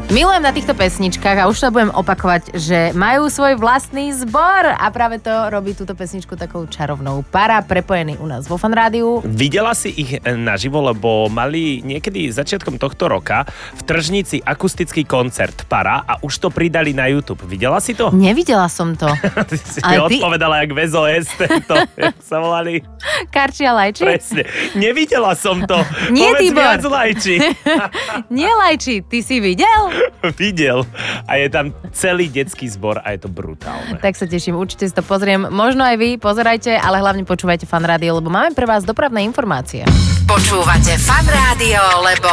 Milujem na týchto pesničkách a už sa budem opakovať, že majú svoj vlastný zbor a práve to robí túto pesničku takou čarovnou. Para prepojený u nás vo Fan Rádiu. Videla si ich naživo, lebo mali niekedy začiatkom tohto roka v Tržnici akustický koncert Para a už to pridali na YouTube. Videla si to? Nevidela som to. Ty si odpovedala jak VZOS tento, jak sa volali. Karči a Lajči? Presne. Nevidela som to. Nie, Povedz Tibor. viac, Lajči. Nie, Lajči, ty si videl? Videl. A je tam celý detský zbor a je to brutálne. Tak sa teším, určite si to pozriem. Možno aj vy, pozerajte, ale hlavne počúvajte Fan Rádio, lebo máme pre vás dopravné informácie. Počúvate Fan Rádio, lebo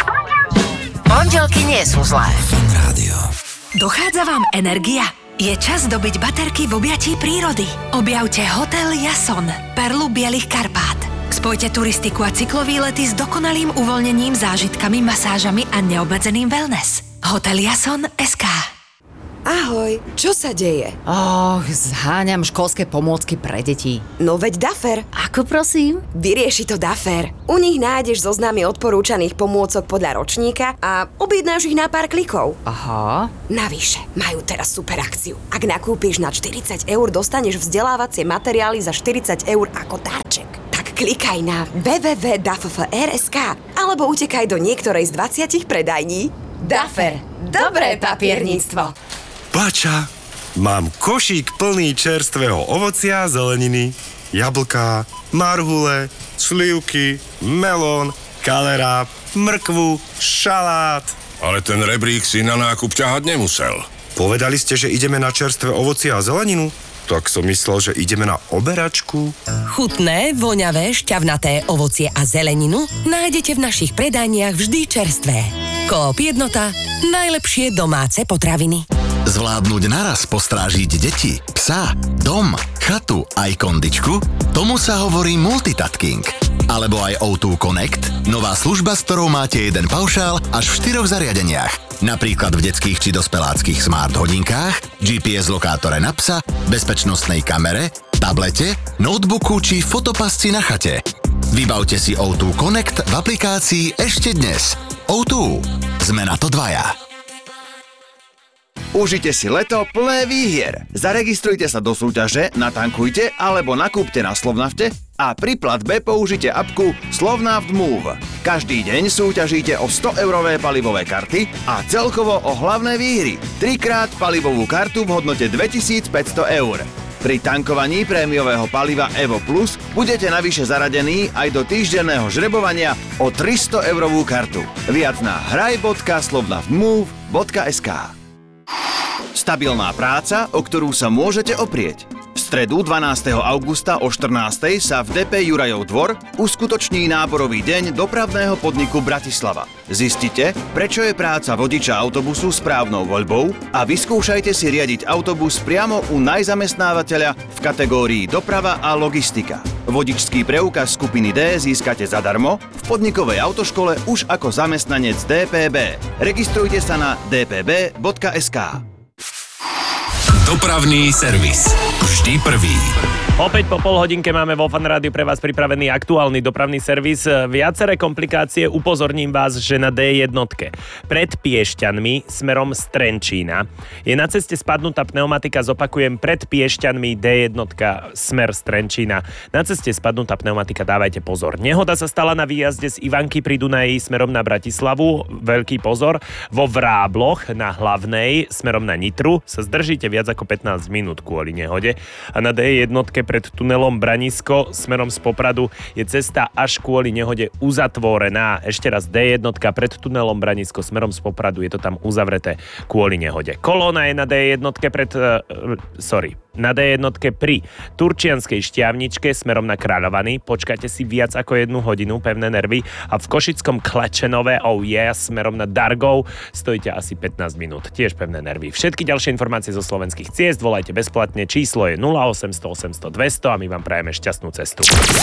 pondelky nie sú zlé. Fan Rádio. Dochádza vám energia? Je čas dobiť baterky v objatí prírody. Objavte Hotel Jason, perlu Bielých Karpát. Spojte turistiku a cyklový lety s dokonalým uvoľnením, zážitkami, masážami a neobmedzeným wellness. Hotel Jason SK. Ahoj, čo sa deje? Zháňam školské pomôcky pre deti. No veď Dafer. Ako prosím? Vyrieši to Dafer. U nich nájdeš zoznamy odporúčaných pomôcok podľa ročníka a objednáš ich na pár klikov. Aha. Navyše, majú teraz super akciu. Ak nakúpiš na 40 €, dostaneš vzdelávacie materiály za 40 € ako darček. Tak klikaj na www.daff.sk alebo utekaj do niektorej z 20 predajní. Dafer. Dobré papierníctvo. Bača, mám košík plný čerstvého ovocia, zeleniny, jablká, marhule, slivky, melón, kaleráb, mrkvu, šalát. Ale ten rebrík si na nákup ťahať nemusel. Povedali ste, že ideme na čerstvé ovocie a zeleninu? Tak som myslel, že ideme na oberačku. Chutné, voňavé, šťavnaté ovocie a zeleninu nájdete v našich predajniach vždy čerstvé. Coop Jednota. Najlepšie domáce potraviny. Zvládnuť naraz postrážiť deti, psa, dom, chatu aj kondičku? Tomu sa hovorí multitasking. Alebo aj O2 Connect, nová služba, s ktorou máte jeden paušál až v 4 zariadeniach. Napríklad v detských či dospeláckých smart hodinkách, GPS lokátore na psa, bezpečnostnej kamere, tablete, notebooku či fotopasci na chate. Vybavte si O2 Connect v aplikácii ešte dnes. O2. Sme na to dvaja. Užite si leto plné výhier. Zaregistrujte sa do súťaže, natankujte alebo nakúpte na Slovnafte a pri platbe použite apku Slovnaft Move. Každý deň súťažíte o 100-eurové palivové karty a celkovo o hlavné výhry. 3-krát palivovú kartu v hodnote 2500 €. Pri tankovaní prémiového paliva Evo Plus budete navyše zaradení aj do týždenného žrebovania o 300-eurovú kartu. Viac na hraj.slovnaftmove.sk. Stabilná práca, o ktorú sa môžete oprieť. V stredu 12. augusta o 14. sa v DP Jurajov dvor uskutoční náborový deň dopravného podniku Bratislava. Zistite, prečo je práca vodiča autobusu správnou voľbou a vyskúšajte si riadiť autobus priamo u najzamestnávateľa v kategórii doprava a logistika. Vodičský preukaz skupiny D získate zadarmo v podnikovej autoškole už ako zamestnanec DPB. Registrujte sa na dpb.sk. Dopravný servis. Vždy prvý. Opäť po pol hodinke máme vo Fan Rádiu pre vás pripravený aktuálny dopravný servis. Viaceré komplikácie, upozorním vás, že na D1 pred Piešťanmi smerom z Trenčína je na ceste spadnutá pneumatika, zopakujem, pred Piešťanmi D1 smer z Trenčína. Na ceste spadnutá pneumatika, dávajte pozor. Nehoda sa stala na výjazde z Ivanky pri Dunaji smerom na Bratislavu. Veľký pozor. Vo Vrábloch na Hlavnej smerom na Nitru sa zdržíte viac ako 15 minút kvôli nehode. A na D1 pred tunelom Branisko smerom z Popradu je cesta až kvôli nehode uzatvorená. Ešte raz D1 pred tunelom Branisko smerom z Popradu je to tam uzavreté kvôli nehode. Kolóna je na D1 na D1 pri Turčianskej Štiavničke smerom na Kráľovany. Počkajte si viac ako 1 hodinu, pevné nervy. A v Košickom Klečenove, smerom na Dargov stojíte asi 15 minút. Tiež pevné nervy. Všetky ďalšie informácie zo slovenských ciest volajte bezplatne. Číslo je 0800 800 200 a my vám prajeme šťastnú cestu.